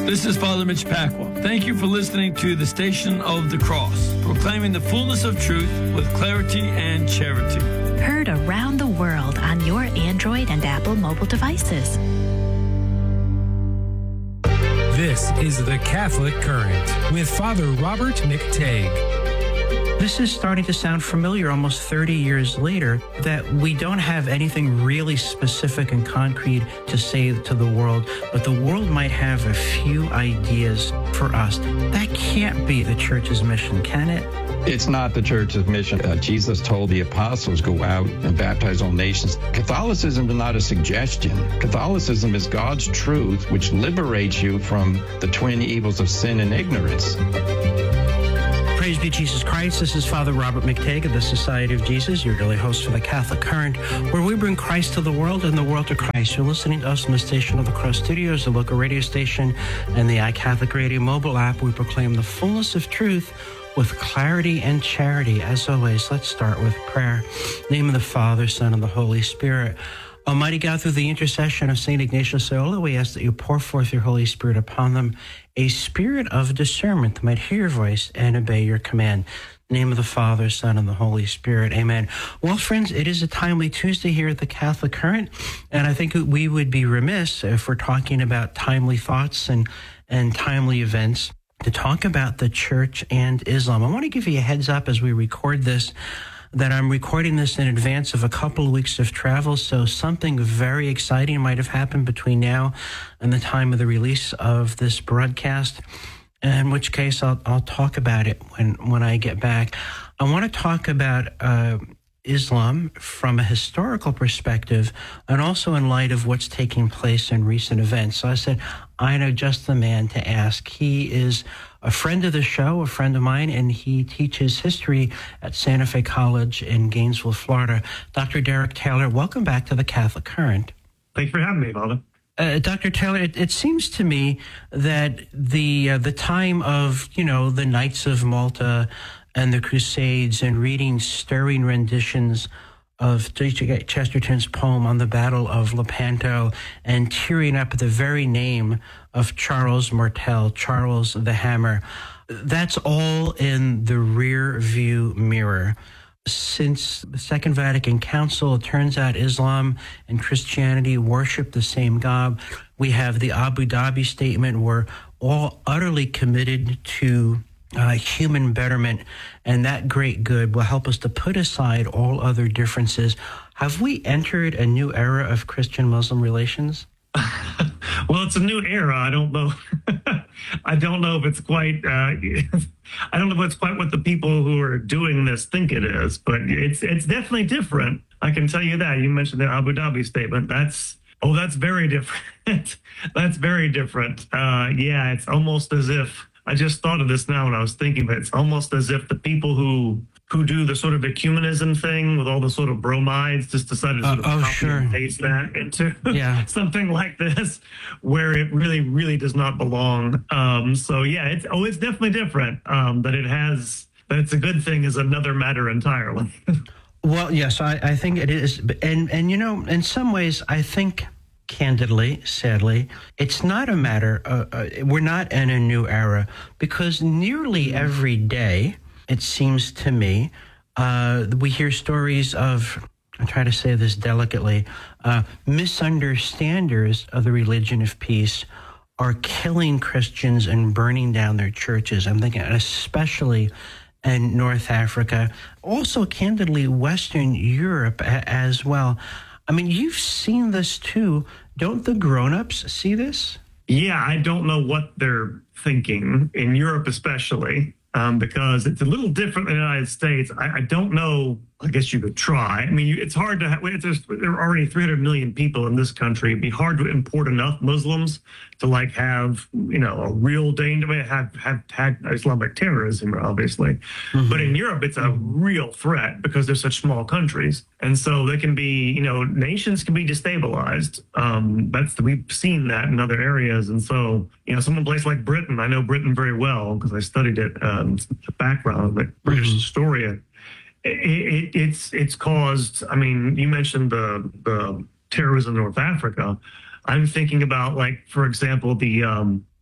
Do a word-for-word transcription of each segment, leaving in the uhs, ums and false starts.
This is Father Mitch Pacwa. Thank you for listening to the Station of the Cross, proclaiming the fullness of truth with clarity and charity. Heard around the world on your Android and Apple mobile devices. This is the Catholic Current with Father Robert McTague. This is starting to sound familiar almost thirty years later, that we don't have anything really specific and concrete to say to the world, but the world might have a few ideas for us. That can't be the Church's mission, can it? It's not the Church's mission. Uh, Jesus told the apostles, go out and baptize all nations. Catholicism is not a suggestion. Catholicism is God's truth, which liberates you from the twin evils of sin and ignorance. Praise be Jesus Christ. This is Father Robert McTague of the Society of Jesus, your daily host for the Catholic Current, where we bring Christ to the world and the world to Christ. You're listening to us in the Station of the Cross Studios, the local radio station, and the iCatholic Radio mobile app. We proclaim the fullness of truth with clarity and charity. As always, let's start with prayer. In the name of the Father, Son, and the Holy Spirit. Almighty God, through the intercession of Saint Ignatius Loyola, we ask that you pour forth your Holy Spirit upon them, a spirit of discernment that might hear your voice and obey your command. In the name of the Father, Son, and the Holy Spirit. Amen. Well, friends, it is a timely Tuesday here at the Catholic Current, and I think we would be remiss if we're talking about timely thoughts and, and timely events to talk about the Church and Islam. I want to give you a heads up as we record this, that I'm recording this in advance of a couple of weeks of travel, so something very exciting might have happened between now and the time of the release of this broadcast, in which case I'll, I'll talk about it when, when I get back. I want to talk about uh, Islam from a historical perspective and also in light of what's taking place in recent events. So I said, I know just the man to ask. He is a friend of the show, a friend of mine, and he teaches history at Santa Fe College in Gainesville, Florida. Doctor Derek Taylor, welcome back to the Catholic Current. Thanks for having me, Father. Uh, Doctor Taylor, it, it seems to me that the uh, the time of, you know, the Knights of Malta and the Crusades and reading stirring renditions of Chesterton's poem on the Battle of Lepanto and tearing up at the very name of Charles Martel, Charles the Hammer, that's all in the rear view mirror. Since the Second Vatican Council, it turns out Islam and Christianity worship the same God. We have the Abu Dhabi Statement. We're all utterly committed to Uh, human betterment, and that great good will help us to put aside all other differences. Have we entered a new era of Christian-Muslim relations? Well, it's a new era. I don't know. I don't know if it's quite. Uh, I don't know if it's quite what the people who are doing this think it is, but it's it's definitely different. I can tell you that. You mentioned the Abu Dhabi Statement. That's oh, that's very different. That's very different. Uh, yeah, it's almost as if. I just thought of this now when I was thinking, but it's almost as if the people who who do the sort of ecumenism thing with all the sort of bromides just decided to sort uh, of oh, copy sure. and paste that into yeah. something like this, where it really, really does not belong. Um, so yeah, it's oh, it's definitely different. Um, that it has that it's a good thing is another matter entirely. Well, yes, I, I think it is, and and you know, in some ways, I think. Candidly, sadly, it's not a matter, uh, uh, we're not in a new era, because nearly every day, it seems to me, uh, we hear stories of, I try to say this delicately, uh, misunderstanders of the religion of peace are killing Christians and burning down their churches. I'm thinking especially in North Africa, also candidly Western Europe a- as well. I mean, you've seen this too. Don't the grown-ups see this? Yeah, I don't know what they're thinking in Europe, especially um, because it's a little different in the United States. I, I don't know. I guess you could try. I mean, you, it's hard to have, there's, there are already three hundred million people in this country. It'd be hard to import enough Muslims to like have, you know, a real danger, I mean, have, have had Islamic terrorism, obviously. Mm-hmm. But in Europe, it's a real threat because they're such small countries. And so they can be, you know, nations can be destabilized. Um, that's, we've seen that in other areas. And so, you know, some place like Britain, I know Britain very well because I studied it, um, the background, like British mm-hmm. historian. It, it, it's it's caused. I mean, you mentioned the the terrorism in North Africa. I'm thinking about, like, for example, the um,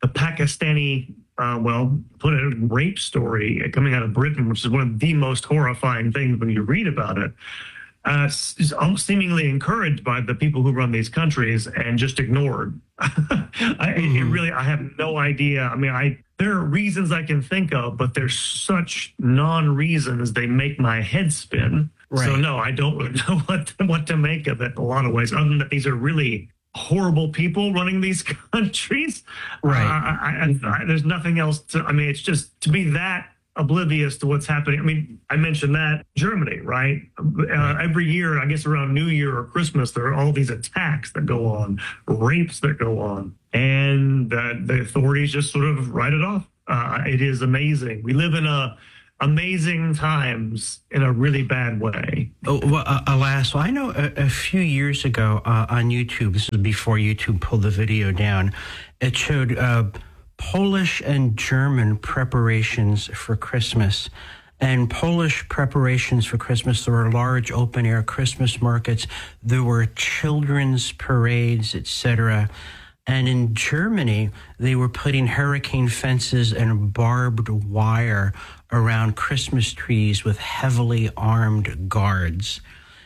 the Pakistani, uh, well, put a rape story coming out of Britain, which is one of the most horrifying things when you read about it. Uh, is seemingly encouraged by the people who run these countries and just ignored. I, mm-hmm. It really, I have no idea. I mean, I there are reasons I can think of, but there's such non-reasons they make my head spin. Right. So no, I don't know what to, what to make of it in a lot of ways, other than that these are really horrible people running these countries. Right. Uh, I, I, I, there's nothing else to, I mean, it's just to be that oblivious to what's happening. I mean, I mentioned that Germany, right? Uh, every year, I guess around New Year or Christmas, there are all these attacks that go on, rapes that go on, and uh, the authorities just sort of write it off. Uh, it is amazing. We live in a amazing times in a really bad way. Oh, well, uh, alas, well, I know a, a few years ago uh, on YouTube, this is before YouTube pulled the video down, it showed uh, Polish and German preparations for Christmas. And Polish preparations for Christmas, there were large open-air Christmas markets, there were children's parades, et cetera. And in Germany, they were putting hurricane fences and barbed wire around Christmas trees with heavily armed guards.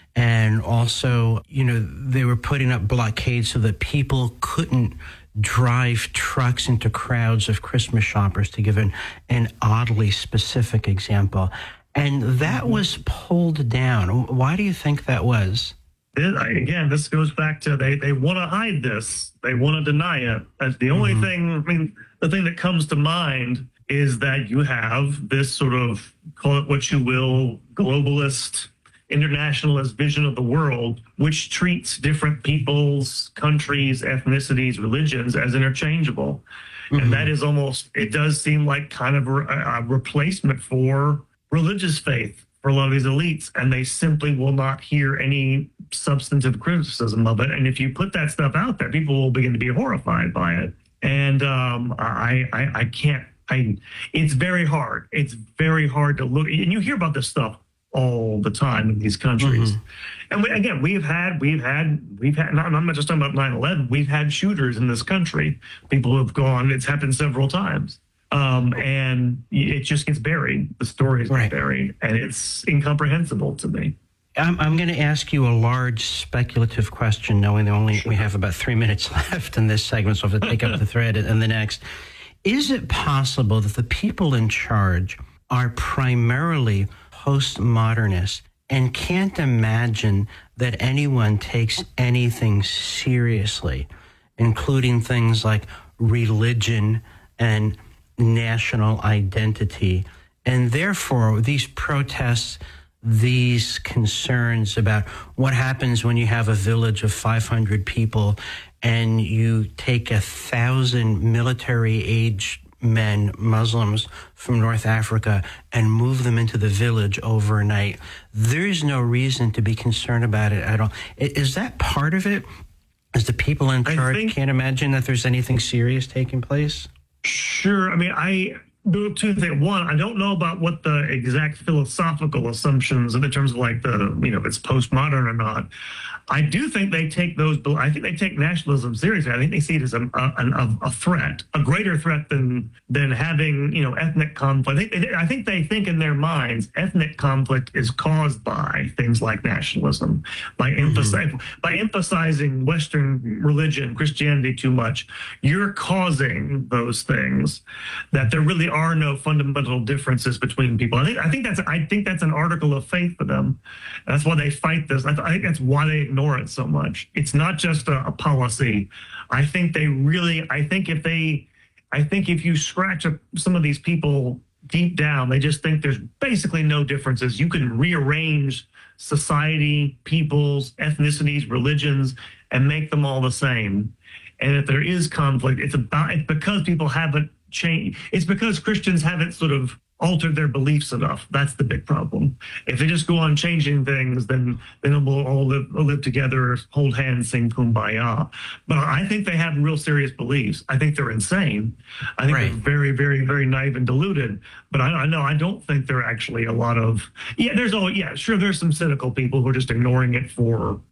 And also, you know, they were putting up blockades so that people couldn't drive trucks into crowds of Christmas shoppers, to give an, an oddly specific example. And that was pulled down. Why do you think that was? Again, this goes back to they, they want to hide this. They want to deny it. That's the only mm-hmm. thing, I mean, the thing that comes to mind is that you have this sort of, call it what you will, globalist, internationalist vision of the world, which treats different peoples, countries, ethnicities, religions as interchangeable. Mm-hmm. And that is almost, it does seem like kind of a, a replacement for religious faith for a lot of these elites, and they simply will not hear any substantive criticism of it. And if you put that stuff out there, people will begin to be horrified by it. And um, I, I, I can't, I, it's very hard. It's very hard to look, and you hear about this stuff all the time in these countries. Mm-hmm. And we, again, we've had, we've had, we've had, not, I'm not just talking about nine eleven, we've had shooters in this country. People have gone, it's happened several times. Um, and it just gets buried. The stories right. get buried, and it's incomprehensible to me. I'm, I'm going to ask you a large speculative question, knowing that only sure. we have about three minutes left in this segment, so I have to take up the thread in the next. Is it possible that the people in charge are primarily postmodernists and can't imagine that anyone takes anything seriously, including things like religion and national identity? And therefore, these protests, these concerns about what happens when you have a village of five hundred people and you take a thousand military-aged men, Muslims from North Africa, and move them into the village overnight, there's no reason to be concerned about it at all. Is that part of it? Is the people in charge think, can't imagine that there's anything serious taking place? Sure. I mean, I do two things. One, I don't know about what the exact philosophical assumptions in terms of like the, you know, if it's postmodern or not. I do think they take those, I think they take nationalism seriously. I think they see it as a, a, a threat, a greater threat than than having, you know, ethnic conflict. I think, they, I think they think in their minds ethnic conflict is caused by things like nationalism, by, mm-hmm. emphasizing, by emphasizing Western religion, Christianity too much. You're causing those things, that there really are no fundamental differences between people. I think, I think, that's, I think that's an article of faith for them. That's why they fight this. I, th- I think that's why they ignore it so much. It's not just a, a policy. I think they really, I think if they, I think if you scratch up some of these people deep down, they just think there's basically no differences. You can rearrange society, peoples, ethnicities, religions, and make them all the same. And if there is conflict, it's about, it's because people haven't changed. It's because Christians haven't sort of altered their beliefs enough. That's the big problem. If they just go on changing things, then then we'll all live, live together, hold hands, sing kumbaya. But I think they have real serious beliefs. I think they're insane. I think right. they're very, very, very naive and deluded. But I, I know I don't think there are actually a lot of, yeah, there's all, yeah, sure, there's some cynical people who are just ignoring it for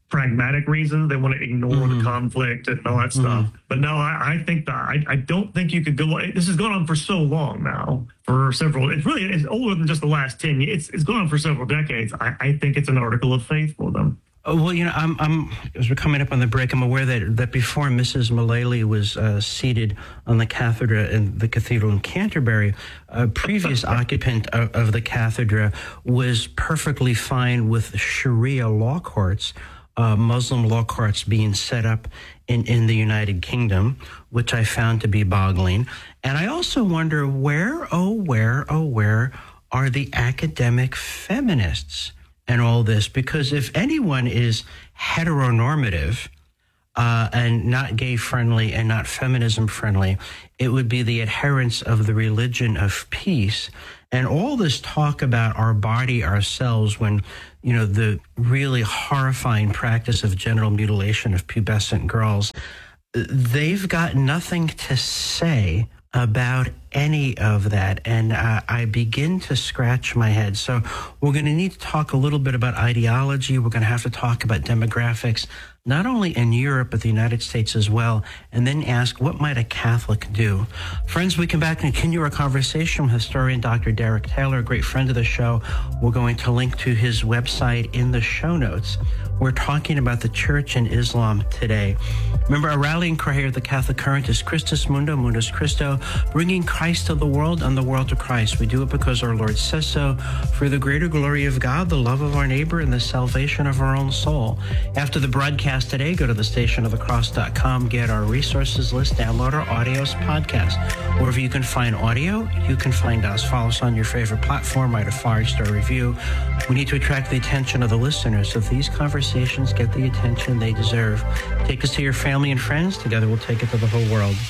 pragmatic reasons. They want to ignore mm-hmm. the conflict and all that mm-hmm. stuff. But no, I, I think that I, I don't think you could go. This has gone on for so long now, for several. It's really it's older than just the last ten years. It's, it's gone on for several decades. I, I think it's an article of faith for them. Oh, well, you know, I'm, I'm, as we're coming up on the break, I'm aware that, that before Missus Mullally was uh, seated on the cathedra in the cathedral in Canterbury, a previous occupant of, of the cathedra was perfectly fine with Sharia law courts, uh, Muslim law courts being set up in, in the United Kingdom, which I found to be boggling. And I also wonder where, oh, where, oh, where are the academic feminists and all this? Because if anyone is heteronormative uh, and not gay-friendly and not feminism-friendly, it would be the adherents of the religion of peace. And all this talk about our body, ourselves, when, you know, the really horrifying practice of genital mutilation of pubescent girls, they've got nothing to say about any of that, and uh, I begin to scratch my head. So we're going to need to talk a little bit about ideology. We're going to have to talk about demographics, not only in Europe, but the United States as well, and then ask, what might a Catholic do? Friends, we come back and continue our conversation with historian Doctor Derek Taylor, a great friend of the show. We're going to link to his website in the show notes. We're talking about the church and Islam today. Remember, our rallying cry here at the Catholic Current is Christus Mundo, Mundus Christo, bringing Christ to the world and the world to Christ. We do it because our Lord says so, for the greater glory of God, the love of our neighbor, and the salvation of our own soul. After the broadcast today, go to the station of the cross dot com, get our resources list, download our audios podcast. Wherever you can find audio, you can find us. Follow us on your favorite platform, write a five-star review. We need to attract the attention of the listeners, so if these conversations get the attention they deserve, take us to your family and friends. Together we'll take it to the whole world.